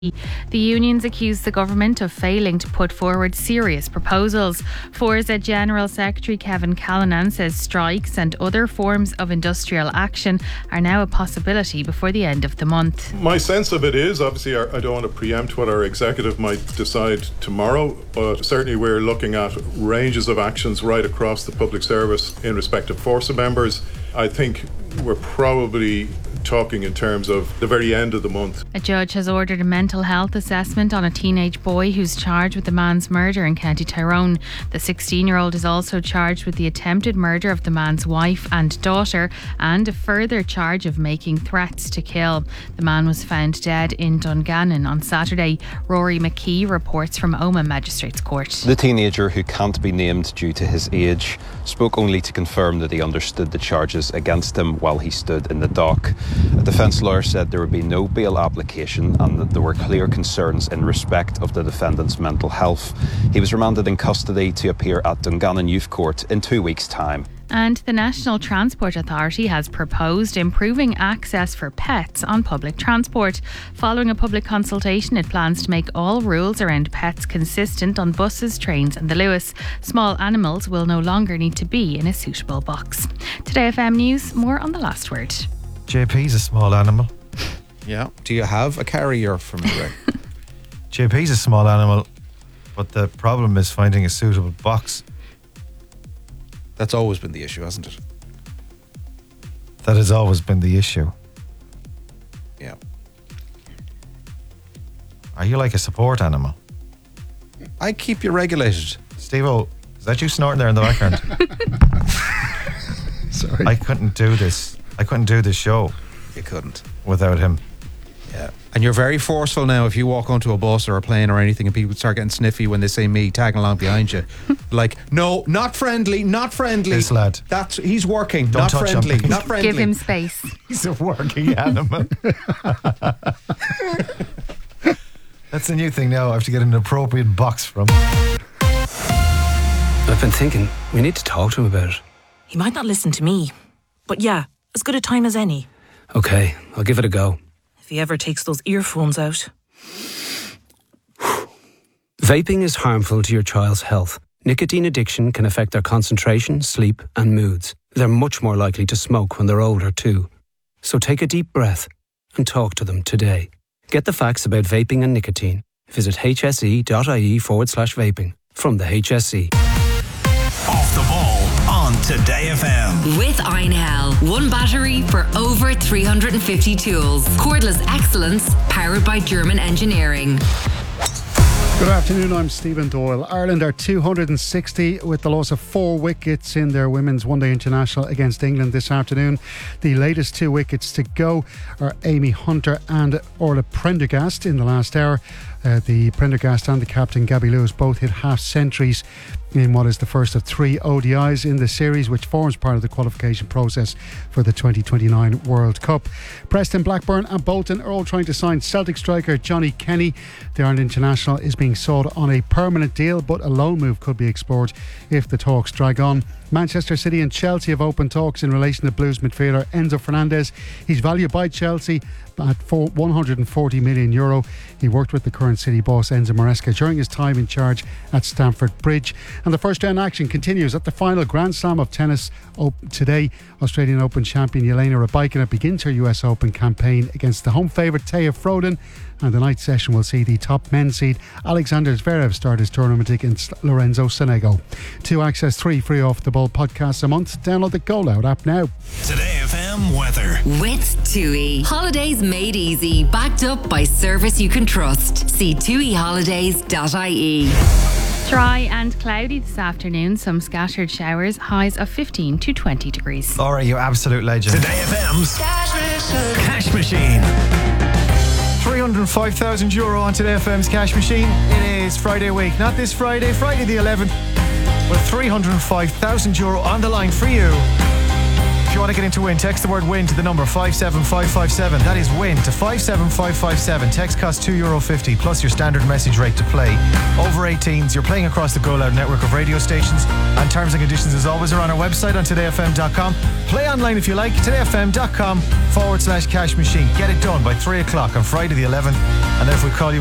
The unions accused the government of failing to put forward serious proposals. Forza General Secretary Kevin Callanan says strikes and other forms of industrial action are now a possibility before the end of the month. My sense of it is, obviously, I don't want to preempt what our executive might decide tomorrow, but certainly we're looking at ranges of actions right across the public service in respect of Forza members. I think we're probably talking in terms of the very end of the month. A judge has ordered a mental health assessment on a teenage boy who's charged with the man's murder in County Tyrone. The 16-year-old is also charged with the attempted murder of the man's wife and daughter and a further charge of making threats to kill. The man was found dead in Dungannon on Saturday. Rory McKee reports from Omagh Magistrates Court. The teenager, who can't be named due to his age, spoke only to confirm that he understood the charges against him while he stood in the dock. A defence lawyer said there would be no bail application and that there were clear concerns in respect of the defendant's mental health. He was remanded in custody to appear at Dungannon Youth Court in 2 weeks' time. And the National Transport Authority has proposed improving access for pets on public transport. Following a public consultation, it plans to make all rules around pets consistent on buses, trains and the Luas. Small animals will no longer need to be in a suitable box. Today FM News, more on the last word. JP's a small animal. Yeah. Do you have a carrier for me, Ray? JP's a small animal, but the problem is finding a suitable box. That's always been the issue, hasn't it? That has always been the issue. Yeah. Are you like a support animal? I keep you regulated. Steve-O, is that you snorting there in the background? Sorry. I couldn't do this. I couldn't do this show. You couldn't. Without him. Yeah. And you're very forceful now if you walk onto a bus or a plane or anything and people start getting sniffy when they see me tagging along behind you. Like, no, not friendly, not friendly. This lad. He's working. Don't not touch friendly. him. Not friendly. Give him space. He's a working animal. That's the new thing now. I have to get an appropriate box from. I've been thinking, we need to talk to him about it. He might not listen to me, but yeah, as good a time as any. Okay, I'll give it a go. If he ever takes those earphones out. Vaping is harmful to your child's health. Nicotine addiction can affect their concentration, sleep and moods. They're much more likely to smoke when they're older too. So take a deep breath and talk to them today. Get the facts about vaping and nicotine. Visit hse.ie/vaping. From the HSE. Off the ball on Today FM. With Einhell. One battery for over 350 tools. Cordless excellence powered by German engineering. Good afternoon, I'm Stephen Doyle. Ireland are 260 with the loss of 4 wickets in their Women's One Day International against England this afternoon. The latest 2 wickets to go are Amy Hunter and Orla Prendergast in the last hour. The Prendergast and the captain Gabby Lewis both hit half centuries in what is the first of 3 ODIs in the series, which forms part of the qualification process for the 2029 World Cup. Preston, Blackburn and Bolton are all trying to sign Celtic striker Johnny Kenny. The Ireland international is being sought on a permanent deal, but a loan move could be explored if the talks drag on. Manchester City and Chelsea have opened talks in relation to Blues midfielder Enzo Fernandez. He's valued by Chelsea at €140 million. He worked with the current City boss Enzo Maresca during his time in charge at Stamford Bridge. And the first round action continues at the final Grand Slam of tennis today. Australian Open champion Jelena Rybakina begins her US Open campaign against the home favourite Taya Frodin. And the night session will see the top men's seed Alexander Zverev start his tournament against Lorenzo Sonego. 2 access 3 free off the ball podcasts a month. Download the Go Loud app now. Today FM weather. With TUI. Holidays made easy. Backed up by service you can trust. See tuiholidays.ie. Dry and cloudy this afternoon. Some scattered showers. Highs of 15 to 20 degrees. All right, you absolute legend. Today FM's Cash Machine. €305,000 on Today FM's Cash Machine. It is Friday week, not this Friday, Friday the 11th, with €305,000 on the line for you. If you want to get into win, text the word win to the number 57557. That is win to 57557. Text costs €2.50 plus your standard message rate to play. Over 18s, you're playing across the Go Loud network of radio stations. And terms and conditions, as always, are on our website on todayfm.com. Play online if you like, todayfm.com/cash machine. Get it done by 3 o'clock on Friday the 11th. And then if we call you